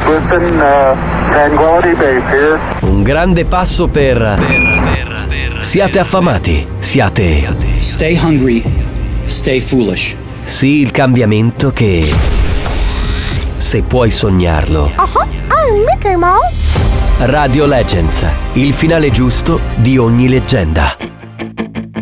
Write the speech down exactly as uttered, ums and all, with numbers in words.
Listen, uh, Tranquility Base here. Un grande passo per... per, per, per siate affamati, siate... Stay hungry, stay foolish. Sì, il cambiamento che... se puoi sognarlo. Uh-huh. I'm Mickey Mouse. Radio Legends, il finale giusto di ogni leggenda.